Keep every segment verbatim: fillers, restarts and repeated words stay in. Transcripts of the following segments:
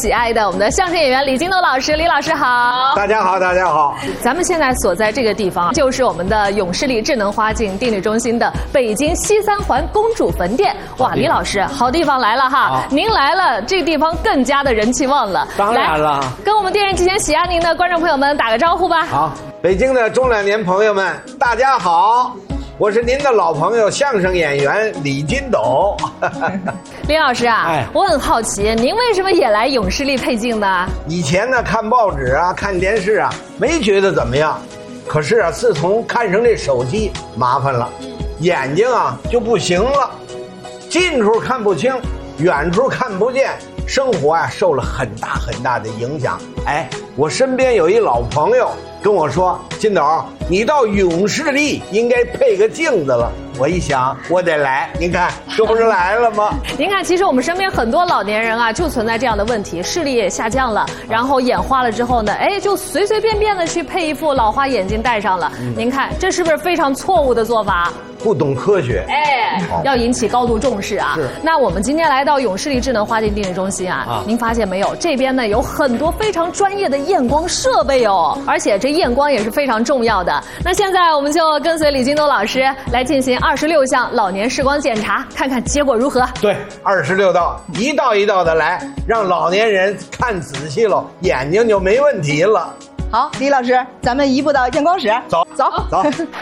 喜爱的我们的相声演员李金斗老师，李老师好。 大家好，大家好。 咱们现在所在这个地方，就是我们的永视力智能花镜定制中心的北京西三环公主坟店。哇，李老师，好地方来了哈！您来了，这个地方更加的人气旺了。 当然了， 跟我们电视机前喜爱您的观众朋友们打个招呼吧。 好，北京的中老年朋友们，大家好。我是您的老朋友相声演员李金斗。 李老师啊，哎、我很好奇，您为什么也来永视力配镜呢？ 以前呢，看报纸啊，看电视啊，没觉得怎么样。可是啊，自从看上这手机，麻烦了，眼睛啊就不行了，近处看不清，远处看不见，生活啊受了很大很大的影响。哎，我身边有一老朋友跟我说，金斗，你到永视力应该配个镜子了。我一想，我得来，您看这不是来了吗？ 您看，其实我们身边很多老年人啊，就存在这样的问题，视力也下降了，然后眼花了之后呢，哎，就随随便便的去配一副老花眼镜戴上了。嗯、您看，这是不是非常错误的做法？ 不懂科学， 哎，要引起高度重视啊！是。那我们今天来到永视力智能花镜定制中心啊，啊您发现没有？这边呢有很多非常专业的验光设备哦，而且这验光也是非常重要的。那现在我们就跟随李金斗老师来进行二十六项老年视光检查，看看结果如何。 对，二十六道，一道一道的来，让老年人看仔细了，眼睛就没问题了。 好，李老师，咱们移步到验光室， 走走走。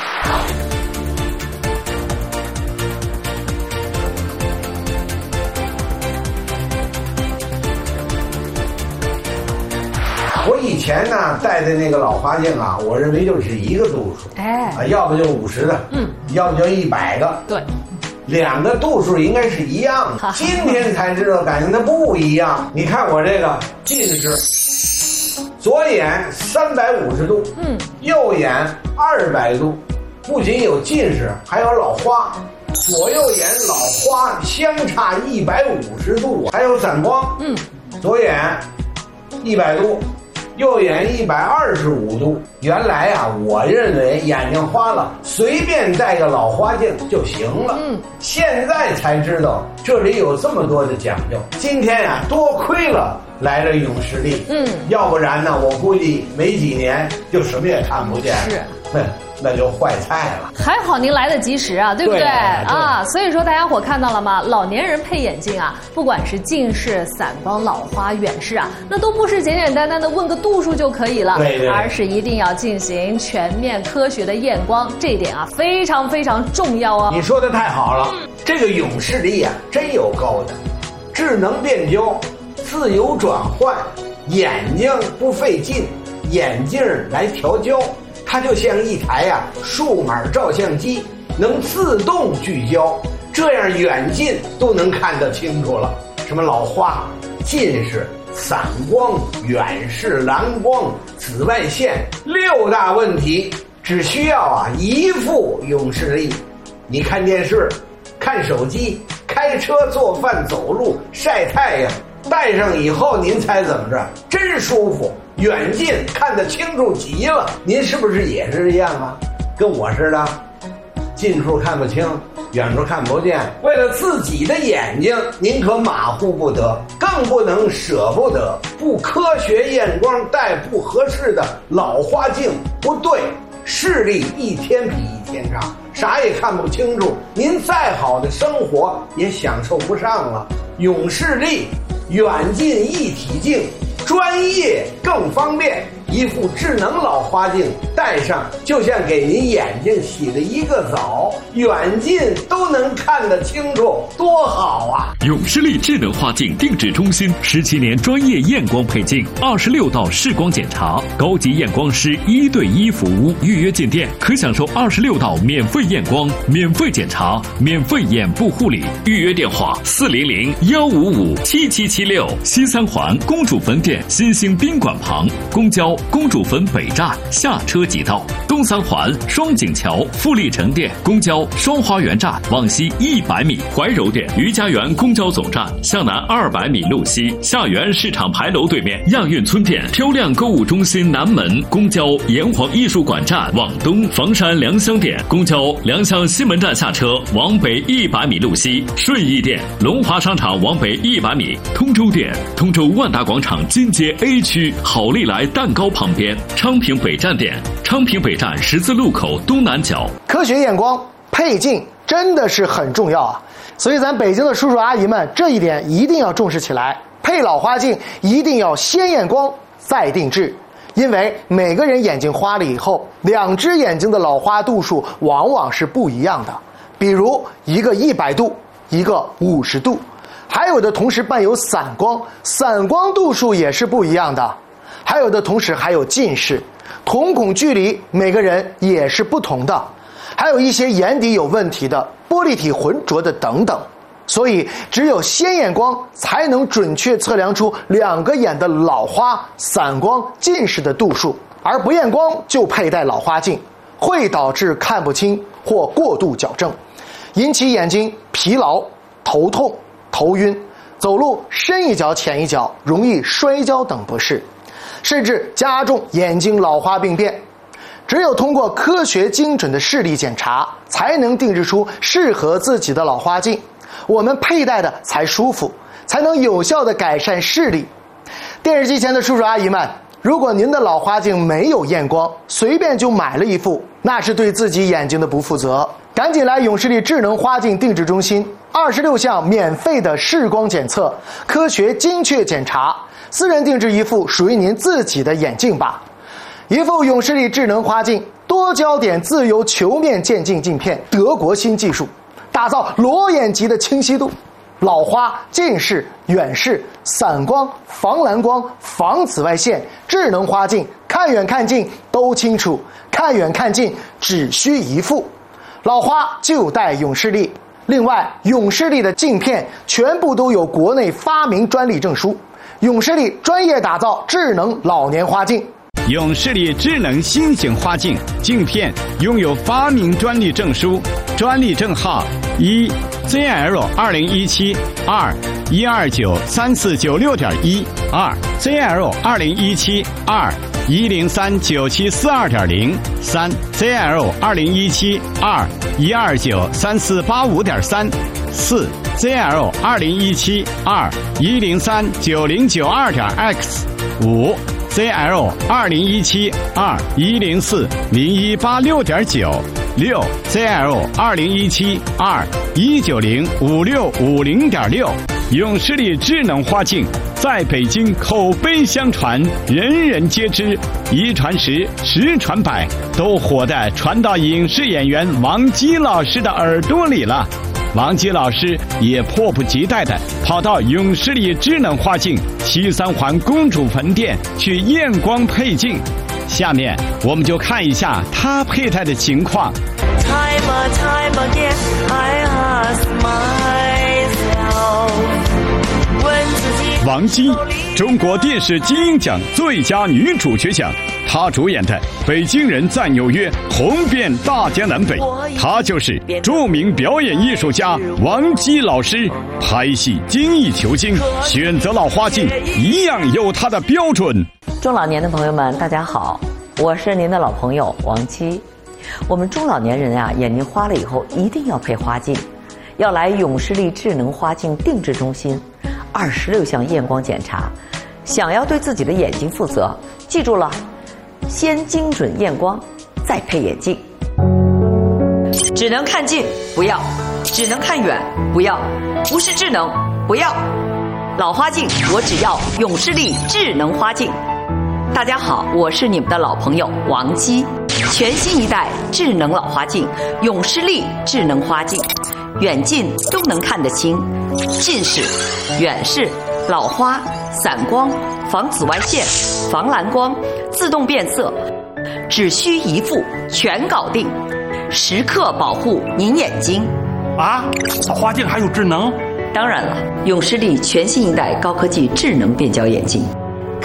我以前呢戴的那个老花镜啊，我认为就是一个度数，哎，啊，要不就五十的，嗯，要不就一百个， 对， 两个度数应该是一样的。今天才知道，感觉它不一样。你看我这个近视，左眼三百五十度，嗯，右眼二百度，不仅有近视，还有老花。左右眼老花相差一百五十度，还有散光，嗯，左眼一百度。右眼一百二十五度，原来啊，我认为眼睛花了，随便戴个老花镜就行了。嗯，现在才知道这里有这么多的讲究。今天啊，多亏了来了永视力，嗯，要不然呢，我估计没几年就什么也看不见了。是，那那就坏菜了。 还好您来得及时啊，对不对？对啊，所以说大家伙看到了吗？老年人配眼镜啊，不管是近视、散光、老花、远视啊，那都不是简简单单的问个度数就可以了，对对，而是一定要进行全面科学的验光，这一点啊非常非常重要哦。 你说的太好了，这个永视力啊真有高的，智能变焦，自由转换，眼睛不费劲，眼镜来调焦。它就像一台呀、啊、数码照相机，能自动聚焦，这样远近都能看得清楚了。什么老花、近视、散光、远视、蓝光、紫外线，六大问题，只需要啊一副永视力。你看电视、看手机、开车、做饭、走路、晒太阳，戴上以后您猜怎么着？真舒服。远近看得清楚极了，您是不是也是这样啊？跟我似的，近处看不清，远处看不见。为了自己的眼睛，您可马虎不得，更不能舍不得。不科学验光戴不合适的老花镜，不对，视力一天比一天差，啥也看不清楚，您再好的生活也享受不上了。永视力远近一体镜，专业更方便，一副智能老花镜戴上，就像给您眼睛洗了一个澡，远近都能看得清楚，多好啊！ 永视力智能花镜定制中心十七年专业验光配镜，二十六道视光检查，高级验光师一对一服务，预约进店可享受二十六道免费验光、免费检查、免费眼部护理。预约电话：四零零幺五五七七七六，西三环公主坟店新兴宾馆旁，公交公主坟北站下车即到。 东三环双井桥富力城店公交双花园站往西一百米，怀柔店余家园公交总站向南二百米路西，下园市场牌楼对面亚运村店漂亮购物中心南门公交炎黄艺术馆站往东，房山良乡店公交良乡西门站下车往北一百米路西，顺义店龙华商场往北一百米，通州店通州万达广场金街 A 区好利来蛋糕旁边，昌平北站店昌平北站十字路口东南角。 科学验光配镜真的是很重要啊，所以咱北京的叔叔阿姨们这一点一定要重视起来。配老花镜一定要先验光再定制，因为每个人眼睛花了以后，两只眼睛的老花度数往往是不一样的，比如一个一百度，一个五十度，还有的同时伴有散光，散光度数也是不一样的，还有的同时还有近视，瞳孔距离每个人也是不同的，还有一些眼底有问题的，玻璃体浑浊的等等。所以只有先验光才能准确测量出两个眼的老花、散光、近视的度数，而不验光就佩戴老花镜会导致看不清或过度矫正，引起眼睛疲劳、头痛、头晕，走路深一脚浅一脚，容易摔跤等不适，甚至加重眼睛老花病变。只有通过科学精准的视力检查，才能定制出适合自己的老花镜，我们佩戴的才舒服，才能有效地改善视力。电视机前的叔叔阿姨们，如果您的老花镜没有验光，随便就买了一副，那是对自己眼睛的不负责。赶紧来永视力智能花镜定制中心，二十六项免费的视光检测，科学精确检查，私人定制一副属于您自己的眼镜吧。一副永视力智能花镜，多焦点自由球面渐进镜片，德国新技术，打造裸眼级的清晰度，老花、近视、远视、散光、防蓝光、防紫外线，智能花镜，看远看近都清楚，看远看近只需一副，老花就戴永视力。另外，永视力的镜片全部都有国内发明专利证书，永视力专业打造智能老年花镜。 永视力智能新型花镜镜片拥有发明专利证书，专利证号一 Z L 二零一七 二一二九三四九六点一二 Z L 二零一七 二一零三九七四二点零三 Z L 二零一七 二一二九三四八五点三四 Z L 二零一七 二一零三九零九二点 X 五Z L 二零一七 二一零四零一八六点九六 Z L 二零一七 二一九零五六五零点六。永视力智能花镜在北京口碑相传，人人皆知，一传十，十传百，都火的传到影视演员王姬老师的耳朵里了。王姬老师也迫不及待地跑到永视力智能花镜西三环公主坟店去验光配镜，下面我们就看一下他佩戴的情况。Time, time again, I ask myself, 王姬，中国电视金鹰奖最佳女主角奖，她主演的《北京人在纽约》红遍大江南北。她就是著名表演艺术家王姬老师。拍戏精益求精，选择老花镜一样有她的标准。 中老年的朋友们，大家好，我是您的老朋友王姬。我们中老年人啊，眼睛花了以后一定要配花镜，要来永视力智能花镜定制中心，二十六项验光检查。想要对自己的眼睛负责，记住了，先精准验光，再配眼镜。只能看近不要，只能看远不要，不是智能不要。老花镜我只要永视力智能花镜。大家好，我是你们的老朋友王姬。全新一代智能老花镜永视力智能花镜，远近都能看得清，近视、远视、老花、散光、防紫外线、防蓝光，自动变色，只需一副全搞定，时刻保护您眼睛。 啊，老花镜还有智能？ 当然了，永视力全新一代高科技智能变焦眼镜，看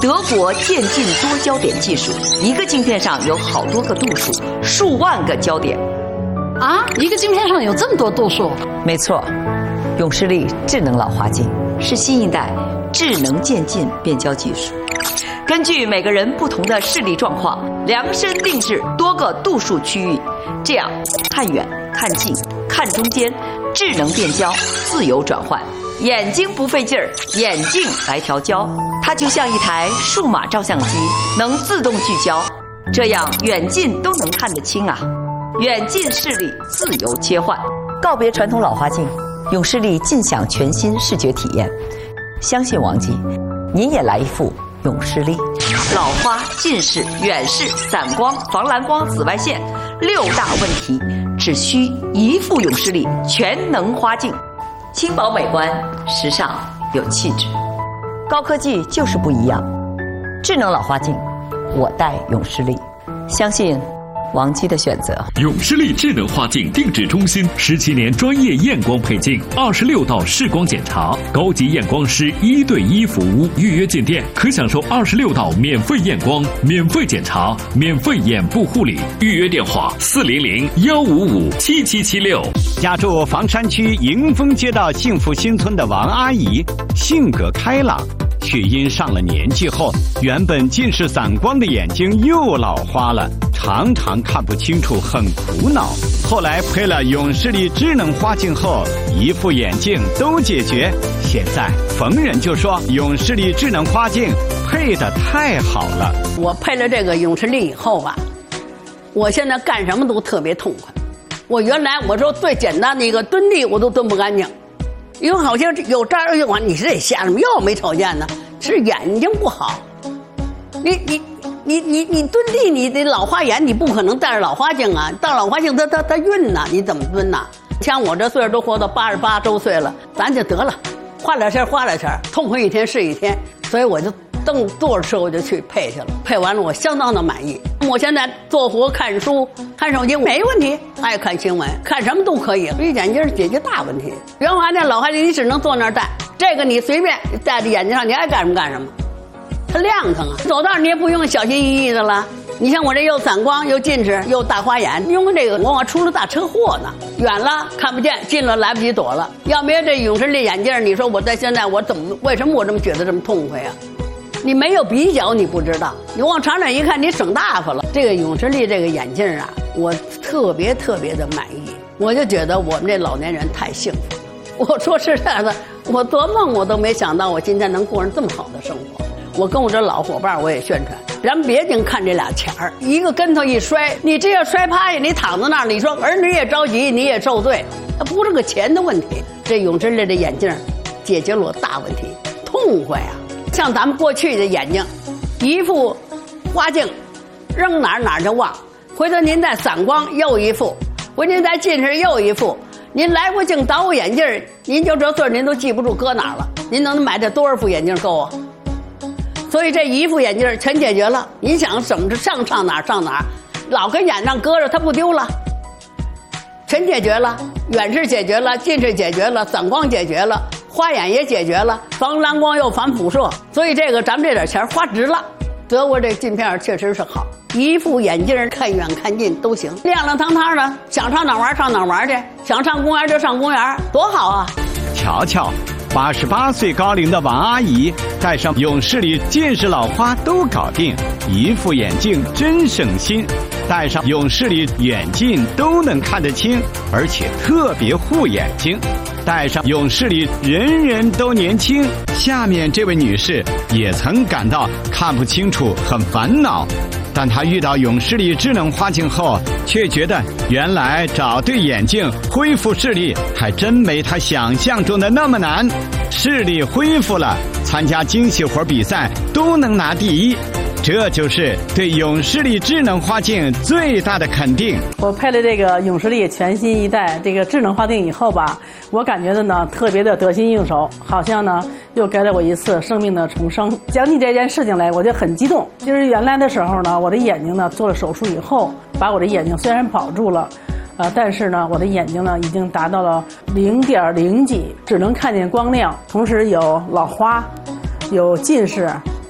德国渐进多焦点技术，一个镜片上有好多个度数，数万个焦点。 啊，一个镜片上有这么多度数？ 没错，永视力智能老花镜是新一代智能渐进变焦技术，根据每个人不同的视力状况，量身定制多个度数区域，这样看远、看近、看中间，智能变焦，自由转换。眼睛不费劲儿，眼镜来调焦，它就像一台数码照相机，能自动聚焦，这样远近都能看得清啊！远近视力自由切换，告别传统老花镜，永视力尽享全新视觉体验。相信王姬，您也来一副永视力。老花、近视、远视、散光、防蓝光、紫外线六大问题，只需一副永视力全能花镜。轻薄美观，时尚有气质，高科技就是不一样。智能老花镜，我戴永视力，相信王姬的选择。 永视力智能花镜定制中心十七年专业验光配镜，二十六道视光检查，高级验光师一对一服务，预约进店可享受二十六道免费验光、免费检查、免费眼部护理。预约电话：四零零幺五五七七七六。 家住房山区迎丰街道幸福新村的王阿姨，性格开朗，却因上了年纪后，原本近视散光的眼睛又老花了，常常看不清楚，很苦恼。后来配了永视力智能花镜后，一副眼镜都解决。现在逢人就说永视力智能花镜配得太好了。 我配了这个永视力以后吧，我现在干什么都特别痛快。我原来我说最简单的一个蹲地我都蹲不干净，因为好像有这儿有啊，你是得瞎什么药没瞅见呢？是眼睛不好。你你你你你蹲地，你得老花眼，你不可能戴着老花镜啊，戴老花镜它它它晕呐，你怎么蹲呐？像我这岁数都活到八十八周岁了，咱就得了，花两钱花两钱，痛快一天是一天，所以我就蹬坐着车我就去配去了，配完了我相当的满意。我现在做活看书看手机没问题，爱看新闻看什么都可以，所以眼镜解决大问题。原来那老花镜你只能坐那儿戴，这个你随便戴在眼睛上，你爱干什么干什么，它亮堂啊。走道你也不用小心翼翼的了。你像我这又散光又近视又大花眼，用这个往往出了大车祸呢，远了看不见，近了来不及躲了。要没有这永视力眼镜，你说我在现在我怎么为什么我这么觉得这么痛快啊？你没有比较你不知道，你往长远一看你省大发了。这个永视力这个眼镜啊，我特别特别的满意，我就觉得我们这老年人太幸福了。我说实在的，我做梦我都没想到我今天能过上这么好的生活。我跟我这老伙伴我也宣传，咱别净看这俩钱儿，一个跟头一摔，你这要摔趴下，你躺在那儿，你说儿女也着急，你也受罪，它不是个钱的问题。这永视力的眼镜解决了我大问题，痛快啊！像咱们过去的眼睛，一副花镜，扔哪儿哪儿就忘。回头您再散光又一副，回您再近视又一副，您来回镜倒眼镜，您就这岁您都记不住搁哪儿了。您能买这多少副眼镜够啊？所以这一副眼镜全解决了。您想怎么着上上哪儿上哪儿，老跟眼上搁着它不丢了，全解决了。远视解决了，近视解决了，散光解决了，花眼也解决了，防蓝光又防辐射。所以这个咱们这点钱花值了。德国这镜片确实是好，一副眼镜看远看近都行，亮亮堂堂的，想上哪玩上哪玩去，想上公园就上公园，多好啊！ 瞧瞧，八十八岁高龄的王阿姨戴上永视力近视老花都搞定，一副眼镜真省心。戴上永视力远近都能看得清，而且特别护眼睛。戴上永视力人人都年轻。下面这位女士也曾感到看不清楚很烦恼，但她遇到永视力智能花镜后，却觉得原来找对眼镜恢复视力还真没她想象中的那么难。视力恢复了，参加精细活比赛都能拿第一，这就是对永视力智能花镜最大的肯定。 我配了这个永视力全新一代这个智能花镜以后吧，我感觉的呢特别的得心应手，好像呢又给了我一次生命的重生。讲起这件事情来，我就很激动。就是原来的时候呢，我的眼睛呢做了手术以后，把我的眼睛虽然保住了，呃，但是呢，我的眼睛呢已经达到了零点零几，只能看见光亮，同时有老花，有近视。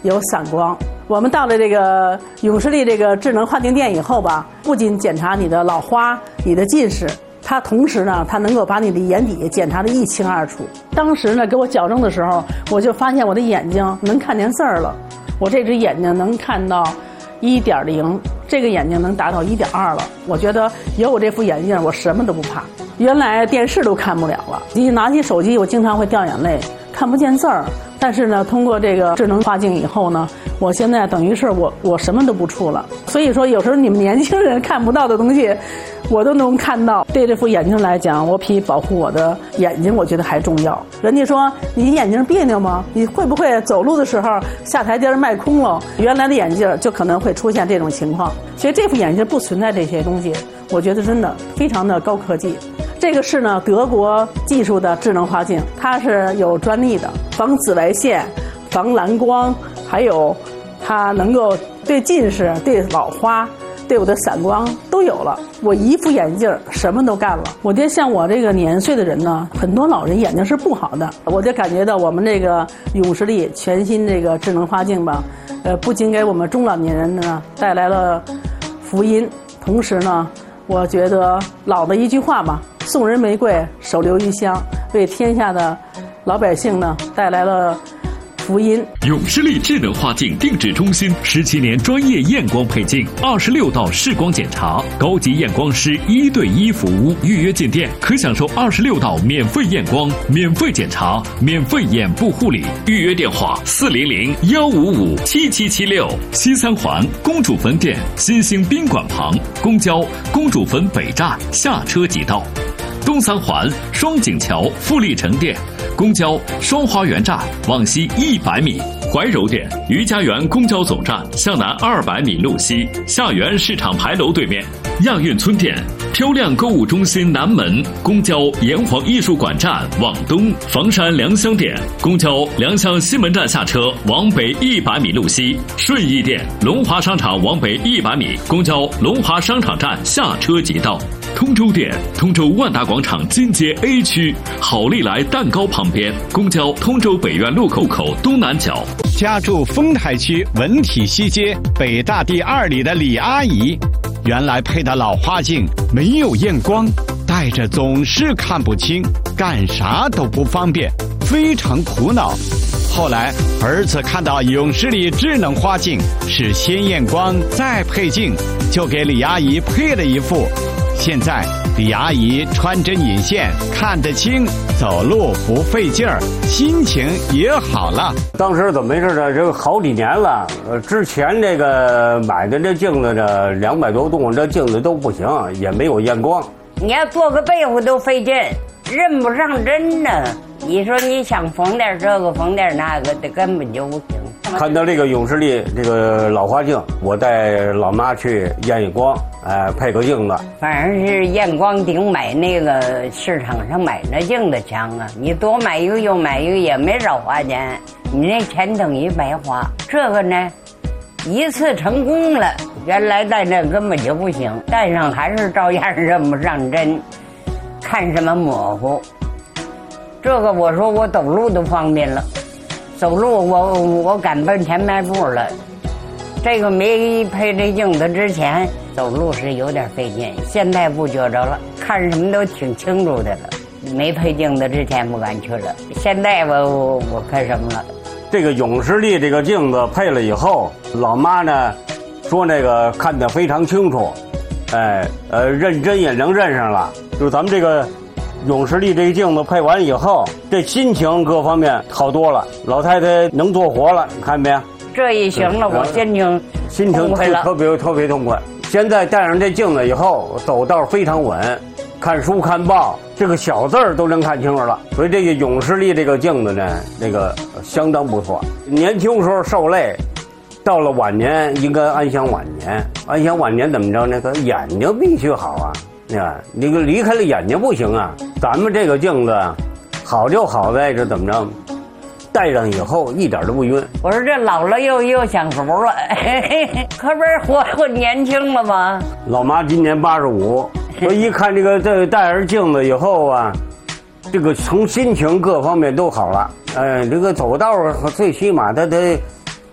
有散光。我们到了这个永视力这个智能化镜店以后吧，不仅检查你的老花、你的近视，它同时呢，它能够把你的眼底检查得一清二楚。当时呢，给我矫正的时候，我就发现我的眼睛能看见字儿了，我这只眼睛能看到一点零，这个眼睛能达到一点二了。我觉得有我这副眼镜，我什么都不怕。原来电视都看不了了，一拿起手机，我经常会掉眼泪，看不见字儿。但是呢，通过这个智能化镜以后呢，我现在等于是我我什么都不触了。所以说，有时候你们年轻人看不到的东西，我都能看到。对这副眼镜来讲，我比保护我的眼睛，我觉得还重要。人家说你眼睛别扭吗？你会不会走路的时候下台阶迈空了？原来的眼镜就可能会出现这种情况。所以这副眼镜不存在这些东西，我觉得真的非常的高科技。这个是呢德国技术的智能化镜，它是有专利的，防紫外线、防蓝光，还有它能够对近视、对老花、对我的散光都有了。我一副眼镜什么都干了。我觉得像我这个年岁的人呢，很多老人眼睛是不好的，我就感觉到我们这个永视力全新这个智能化镜吧，呃，不仅给我们中老年人呢带来了福音，同时呢，我觉得老的一句话嘛，送人玫瑰，手留余香，为天下的老百姓呢带来了福音。 永视力智能化镜定制中心十七年专业验光配镜，二十六道视光检查，高级验光师一对一服务，预约进店可享受二十六道免费验光、免费检查、免费眼部护理。预约电话：四零零幺五五七七七六。西三环公主坟店新兴宾馆旁，公交公主坟北站下车即到。东三环双井桥富力城店，公交双花园站往西一百米。怀柔店余家园公交总站向南二百米路西，下园市场牌楼对面。亚运村店漂亮购物中心南门，公交炎黄艺术馆站往东。房山良乡店公交良乡西门站下车往北一百米路西。顺义店龙华商场往北一百米，公交龙华商场站下车即到。通州店通州万达广场金街 A 区好利来蛋糕旁边，公交通州北苑路口口东南角。 家住丰台区文体西街北大第二里的李阿姨，原来配的老花镜没有验光，戴着总是看不清，干啥都不方便，非常苦恼。后来儿子看到永视力智能花镜是先验光再配镜，就给李阿姨配了一副。现在李阿姨穿针引线看得清，走路不费劲儿，心情也好了。 当时怎么回事呢？这个好几年了，呃，之前这个买的这镜子这两百多度，这镜子都不行，也没有验光。 你要做个被子都费劲，认不上针呢。你说你想缝点这个缝点那个的，根本就不行。 看到这个永视力这个老花镜，我带老妈去验验光，哎、呃，配个镜子。 反正是验光顶买那个市场上买那镜子强啊，你多买一个又买一个也没少花钱，你那钱等于白花。这个呢，一次成功了，原来戴那根本就不行，戴上还是照样认不上针，看什么模糊。这个我说我走路都方便了。走路我我敢奔前迈步了，这个没配这镜子之前走路是有点费劲，现在不觉着了，看什么都挺清楚的了。没配镜子之前不敢去了，现在我我我看什么了？ 这个永视力这个镜子配了以后，老妈呢说那个看得非常清楚，哎呃认真也能认上了，就是咱们这个。永视力这个镜子配完以后，这心情各方面好多了，老太太能做活了，看没？ 这一行了，我心情心情特别特别痛快。现在戴上这镜子以后，走道非常稳，看书看报，这个小字儿都能看清楚了。所以这个永视力这个镜子呢，那个相当不错。年轻时候受累，到了晚年应该安享晚年。安享晚年怎么着呢？他眼睛必须好啊。啊，你个离开了眼睛不行啊！咱们这个镜子好就好在这怎么着，戴上以后一点都不晕。 我说这老了又又享福了，可不是活活年轻了吗？ 老妈今年八十五，我一看这个这戴上镜子以后啊，这个从心情各方面都好了。哎，这个走道最起码他得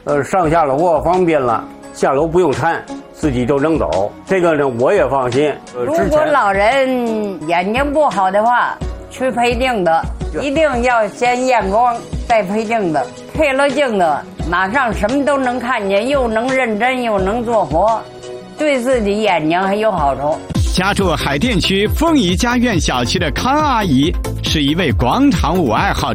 呃，上下楼啊方便了，下楼不用搀，自己就能走。这个呢，我也放心。 呃、如果老人眼睛不好的话，去配镜子，一定要先验光再配镜子。配了镜子，马上什么都能看见，又能认真又能做活，对自己眼睛还有好处。 家住海淀区凤仪家苑小区的康阿姨是一位广场舞爱好者。